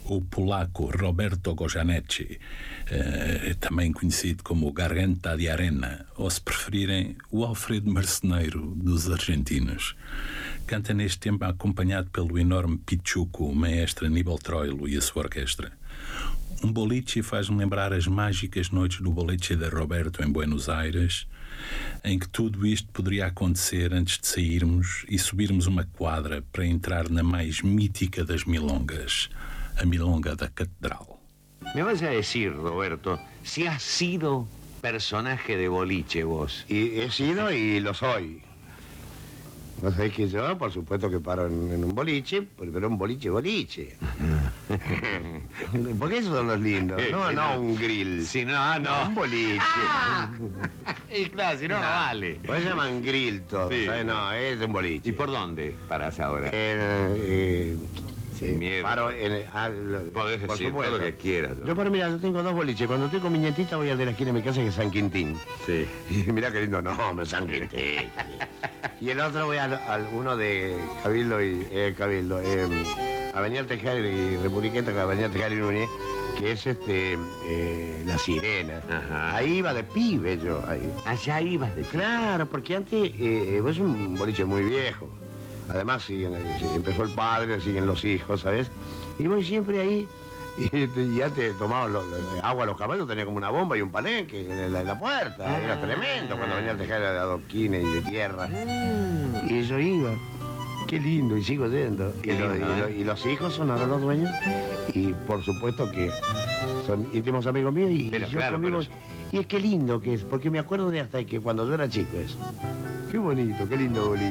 o polaco Roberto Gojanetti, também conhecido como Garganta de Arena, ou se preferirem, o Alfredo Marceneiro dos argentinos. Canta neste tempo acompanhado pelo enorme Pichuco, o maestro Aníbal Troilo e a sua orquestra. Um boliche faz-me lembrar as mágicas noites do boliche de Roberto em Buenos Aires, em que tudo isto poderia acontecer antes de sairmos e subirmos uma quadra para entrar na mais mítica das milongas, a milonga da Catedral. Me vas a decir, Roberto, si has sido personaje de boliche vos. Y he sido y lo soy. No sabéis que yo, por supuesto que paro en un boliche, pero un boliche. Porque esos son los lindos. No un grill. Si no, no. Un boliche. Y claro, si no, no vale. Pues se llaman grill todos, Sí. ¿sabes? No, es un boliche. ¿Y por dónde parás ahora? Sí, miedo. paro en... Podés por decir todo supuesto. lo que quieras. Yo, pero mira, yo tengo dos boliches. Cuando estoy con mi nietita voy al de la esquina de mi casa, que es San Quintín. Sí. Y mira qué lindo nombre, San Quintín. Y el otro voy al uno de Cabildo Avenida Tejada y Republiqueta, Avenida Tejada y Núñez, que es La Sirena. Ajá. Ahí iba de pibe yo. Ahí. Allá ibas de... Claro, porque antes es un boliche muy viejo. Además empezó el padre, siguen los hijos, ¿sabes? Y voy siempre ahí. Y antes tomaba agua a los caballos, tenía como una bomba y un palenque en la puerta. Era tremendo cuando venía a dejar de adoquines y de tierra. Y yo iba. Qué lindo, y sigo yendo. Y los hijos son ahora los dueños. Y por supuesto que son íntimos amigos míos. Y Pero yo claro, conmigo. pero... Y es que lindo que es, porque me acuerdo de hasta que cuando yo era chico eso. Qué bonito, qué lindo boliche.